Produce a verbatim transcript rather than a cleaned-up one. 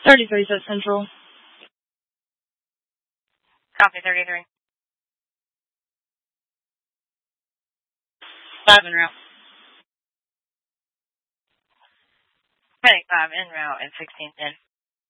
thirty-three South Central. Copy, thirty-three. Five en route. Heading five en route and sixteen in.